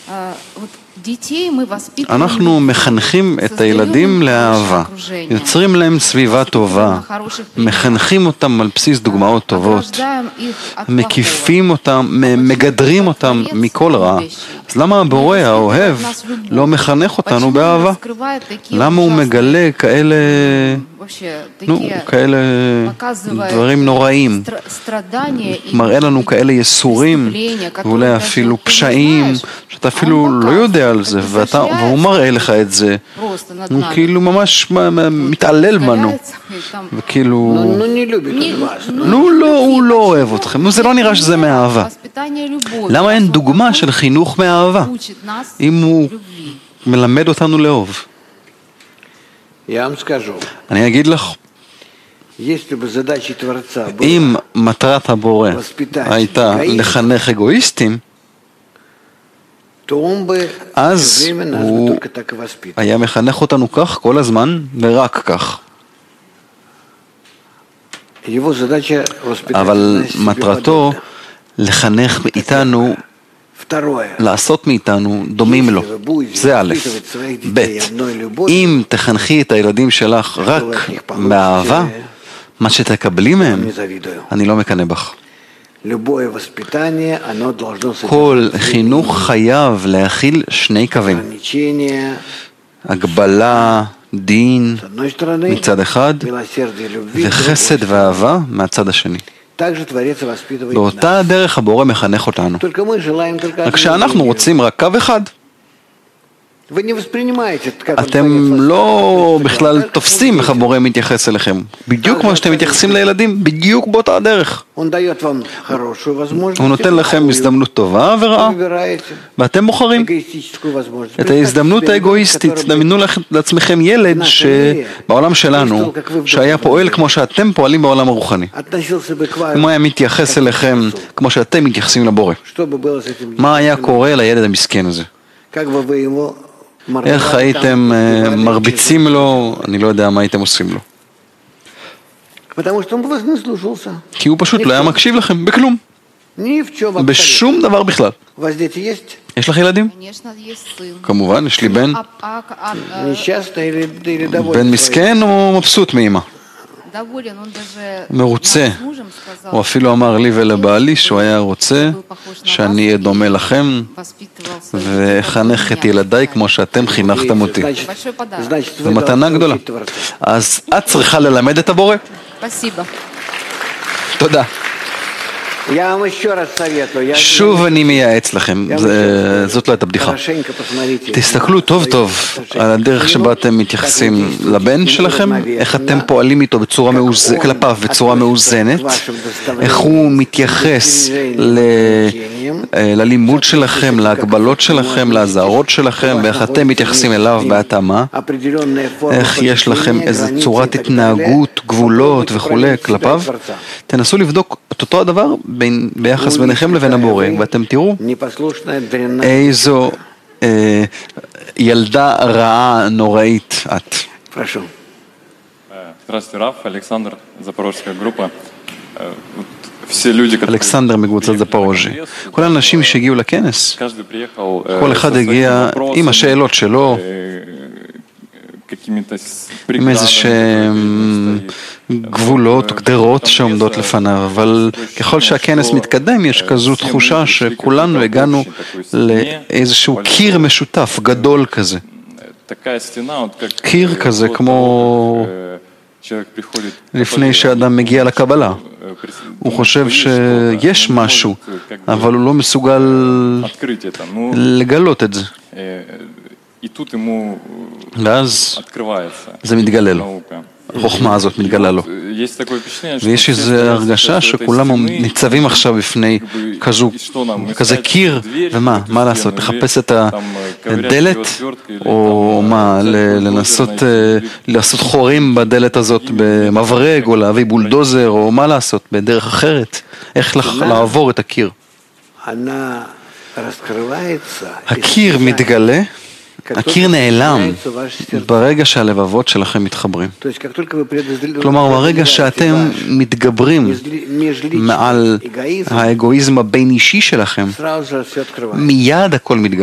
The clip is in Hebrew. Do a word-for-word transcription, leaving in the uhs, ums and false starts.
אנחנו מחנכים את הילדים לאהבה, יוצרים להם סביבה טובה, מחנכים אותם על בסיס דוגמאות טובות, מקיפים אותם, מגדרים אותם מכל רע. אז למה הבורא האוהב לא מחנך אותנו באהבה? למה הוא מגלה כאלה, נו, כאלה דברים נוראים? מראה לנו כאלה יסורים, ואולי אפילו פשעים, שאתה אפילו לא יודע על זה, ואתה, והוא מראה לך את זה, הוא כאילו ממש מתעלל בנו, וכאילו, נו, לא, הוא לא אוהב אתכם, זה לא נראה שזה מאהבה. למה אין דוגמה של חינוך מאהבה, אם הוא מלמד אותנו לאהוב? אני אגיד לך, אם מטרת הבורא הייתה לחנך אגואיסטים, אז הוא היה מחנך אותנו כך כל הזמן ורק כך. אבל מטרתו לחנך מאיתנו, לעשות מאיתנו דומים לו. זה א', ב', אם תחנכי את הילדים שלך רק מאהבה, מה שתקבלי מהם, אני לא מקנא בך. כל חינוך חייב להכיל שני קווים. הגבלה, דין מצד אחד, וחסד ואהבה מהצד השני. באותה דרך הבורא מחנך אותנו. רק שאנחנו רוצים רק קו אחד. אתם לא בכלל תופסים איך הבורא מתייחס אליכם. בדיוק כמו שאתם מתייחסים לילדים, בדיוק באותה הדרך. הוא נותן לכם הזדמנות טובה ורעה, ואתם בוחרים את ההזדמנות האגואיסטית. דמיינו לעצמכם ילד שבעולם שלנו, שהיה פועל כמו שאתם פועלים בעולם הרוחני. אם הוא היה מתייחס אליכם כמו שאתם מתייחסים לבורא, מה היה קורה לילד המסכן הזה? איך הייתם מרביצים לו, אני לא יודע מה הייתם עושים לו. כי הוא פשוט לא היה מקשיב לכם, בכלום. בשום דבר בכלל. יש לך ילדים? כמובן, יש לי בן. בן מסכן או מבסוט מאמא? מרוצה. הוא אפילו אמר לי ולבעלי שהוא היה רוצה שאני אהיה דומה לכם וחנך את ילדיי כמו שאתם חינכתם אותי. זו מתנה גדולה. אז את צריכה ללמד את הבורא. תודה. שוב אני מייעץ לכם, זאת לא הייתה בדיחה. תסתכלו טוב טוב על הדרך שבה אתם מתייחסים לבן שלכם, איך אתם פועלים איתו בצורה מאוזנת, כלפיו בצורה מאוזנת, איך הוא מתייחס ללימוד שלכם, להגבלות שלכם, להזהרות שלכם, ואיך אתם מתייחסים אליו בהתאמה, איך יש לכם איזו צורת התנהגות, גבולות וכו' כלפיו. תנסו לבדוק את אותו הדבר בין, ביחס ביניכם לבין הבורא, ואתם תראו איזו אה, ילדה רעה נוראית את. Здравствуйте, Раф, Александр, Запорожская группа. אלכסנדר מקבוצת זפורוז'י. כל האנשים שהגיעו לכנס, כל אחד הגיע עם השאלות שלו, עם איזה שהם גבולות, גדרות שעומדות לפניו, אבל ככל שהכנס מתקדם יש כזו תחושה שכולנו הגענו לאיזשהו קיר משותף גדול כזה. קיר כזה כמו לפני שאדם מגיע לקבלה. הוא חושב שיש משהו, אבל הוא לא מסוגל לגלות את זה. ואז זה מתגלה לו. החוכמה הזאת מתגלה לו. ויש איזו הרגשה שכולם ניצבים עכשיו בפני כזו, כזה קיר, ומה, מה לעשות? לחפש את הדלת, או מה, לנסות לעשות חורים בדלת הזאת במברג, או להביא בולדוזר, או מה לעשות, בדרך אחרת? איך לעבור את הקיר? הקיר מתגלה, הקיר נעלם ברגע שהלבבות שלכם מתחברים. כלומר, ברגע שאתם מתגברים מעל האגואיזם הבין אישי שלכם, מיד הכל מתגלה.